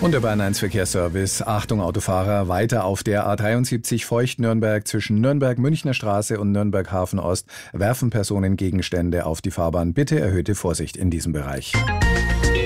Und der Bayern 1 Verkehrsservice. Achtung Autofahrer, weiter auf der A73 Feucht-Nürnberg zwischen Nürnberg-Münchner Straße und Nürnberg-Hafen Ost werfen Personen Gegenstände auf die Fahrbahn. Bitte erhöhte Vorsicht in diesem Bereich.